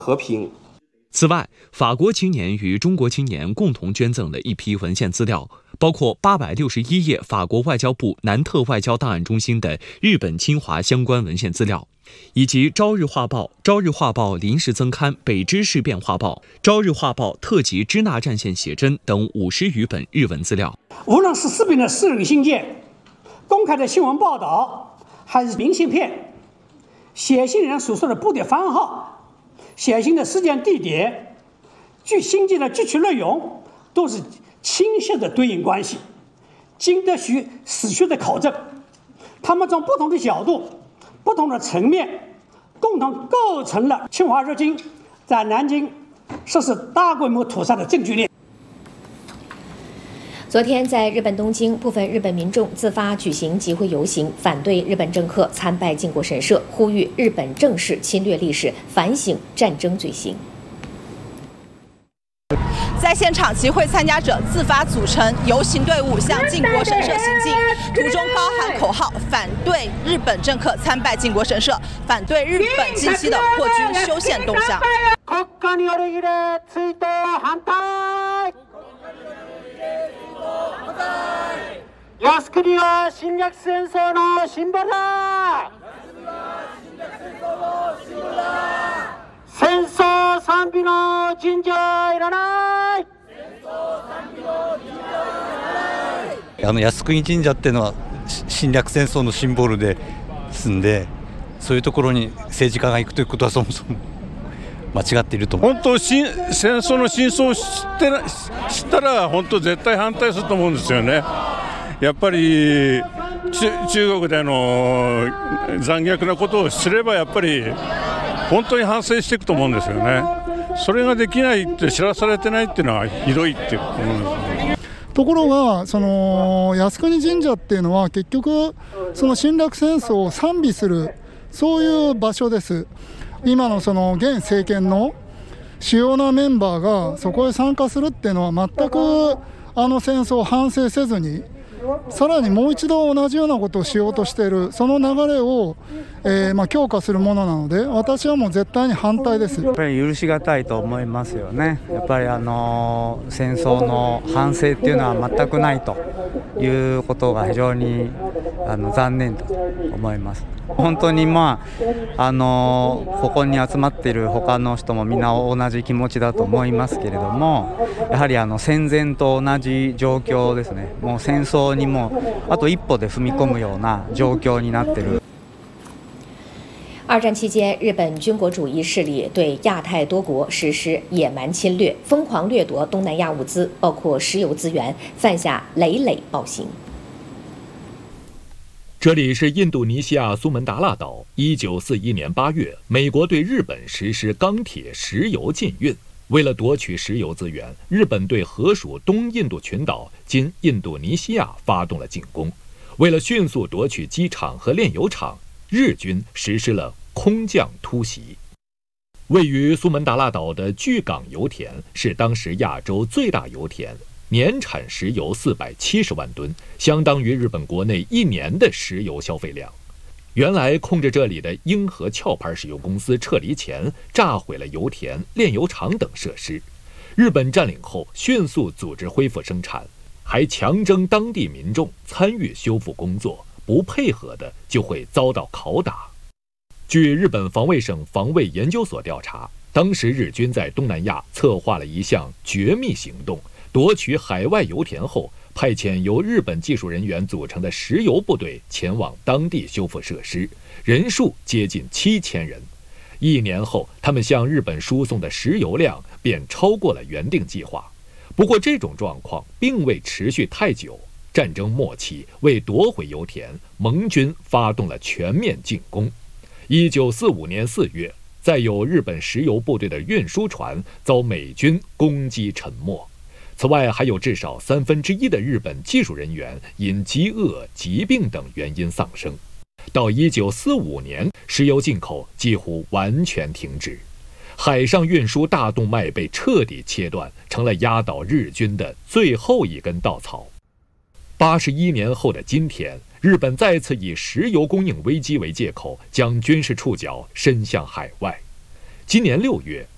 和平。 此外，法国青年与中国青年共同捐赠了一批文献资料，包括861页法国外交部南特外交档案中心的日本侵华相关文献资料，以及《朝日画报》、《朝日画报》临时增刊《北知事变化报》、《朝日画报》特辑支那战线写真等50余本日文资料。 无论是视频的私人信件、公开的新闻报道，还是明信片，写信人所说的部队番号、写信的时间地点、信件的具体内容，都是清晰的对应关系，经得起史学的考证。他们从不同的角度、不同的层面，共同构成了侵华日军在南京实施大规模屠杀的证据链。 昨天，在日本东京，部分日本民众自发举行集会游行，反对日本政客参拜靖国神社，呼吁日本正视侵略历史，反省战争罪行。 在现场，集会参加者自发组成游行队伍，向靖国神社行进，途中高喊口号，反对日本政客参拜靖国神社，反对日本近期的扩军修宪动向。 国家による異例追悼反対。靖国は侵略戦争のシンボルだ。戦争賛美の神社はいらない。 靖国神社っていうのは侵略戦争のシンボルですんで、そういうところに政治家が行くということはそもそも間違っていると思う。 本当戦争の真相を知ったら本当絶対反対すると思うんですよね。やっぱり中国での残虐なことを知ればやっぱり本当に反省していくと思うんですよね。それができないって知らされてないっていうのはひどいって思うんですね。 ところがその靖国神社っていうのは結局その侵略戦争を賛美するそういう場所です。今のその現政権の主要なメンバーがそこへ参加するっていうのは全く戦争を反省せずに、さらにもう一度同じようなことをしようとしている、その流れを、強化するものなので、私はもう絶対に反対です。 やっぱり許しがたいと思いますよね。やっぱり戦争の反省っていうのは全くないということが非常に残念だと思います。本当にここに集まっている他の人もみんな同じ気持ちだと思いますけれども、やはり戦前と同じ状況ですね。もう戦争にもあと一歩で踏み込むような状況になっている。 二战期间，日本军国主义势力对亚太多国实施野蛮侵略，疯狂掠夺东南亚物资，包括石油资源，犯下累累暴行。 这里是印度尼西亚苏门答腊岛。1941年8月，美国对日本实施钢铁、石油禁运。为了夺取石油资源，日本对荷属东印度群岛（今印度尼西亚）发动了进攻。为了迅速夺取机场和炼油厂，日军实施了空降突袭。位于苏门答腊岛的巨港油田是当时亚洲最大油田。年产石油470万吨，相当于日本国内1年的石油消费量。原来控制这里的英和壳牌石油公司撤离前，炸毁了油田、炼油厂等设施。日本占领后，迅速组织恢复生产，还强征当地民众参与修复工作，不配合的就会遭到拷打。据日本防卫省防卫研究所调查，当时日军在东南亚策划了一项绝密行动。夺取海外油田后，派遣由日本技术人员组成的石油部队前往当地修复设施，人数接近7000人。1年后，他们向日本输送的石油量便超过了原定计划。不过，这种状况并未持续太久。战争末期，为夺回油田，盟军发动了全面进攻。1945年4月，载有日本石油部队的运输船遭美军攻击沉没。此外，还有至少1/3的日本技术人员因饥饿、疾病等原因丧生。到1945年，石油进口几乎完全停止，海上运输大动脉被彻底切断，成了压倒日军的最后一根稻草。81年后的今天，日本再次以石油供应危机为借口，将军事触角伸向海外。今年6月，